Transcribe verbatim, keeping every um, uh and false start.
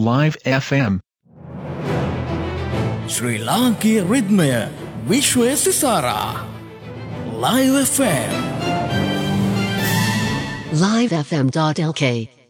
Live F M. ශ්‍රී ලාංකීය රිද්මය විශ්වය සිසාරා Live F M. live f m dot l k